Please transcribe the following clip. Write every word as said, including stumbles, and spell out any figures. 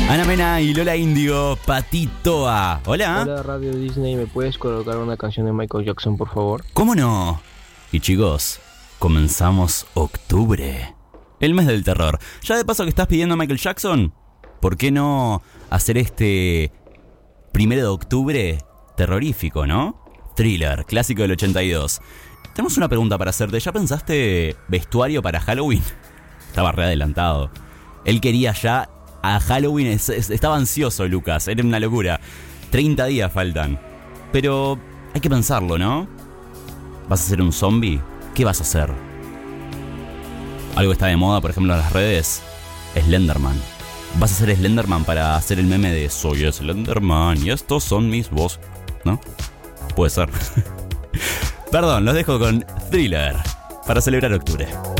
Ana Mena y Lola Índigo, Patitoa. Hola. Hola, Radio Disney, ¿me puedes colocar una canción de Michael Jackson, por favor? ¿Cómo no? Y chicos, comenzamos octubre, el mes del terror. Ya de paso que estás pidiendo a Michael Jackson, ¿por qué no hacer este primero de octubre terrorífico, no? Thriller, clásico del ochenta y dos. Tenemos una pregunta para hacerte. ¿Ya pensaste vestuario para Halloween? Estaba re adelantado. Él quería ya a Halloween, es, es, estaba ansioso Lucas, era una locura. treinta días faltan. Pero hay que pensarlo, ¿no? ¿Vas a ser un zombie? ¿Qué vas a hacer? Algo está de moda, por ejemplo, en las redes. Slenderman. ¿Vas a ser Slenderman para hacer el meme de soy Slenderman y estos son mis voz? ¿No? Puede ser. Perdón, los dejo con Thriller para celebrar octubre.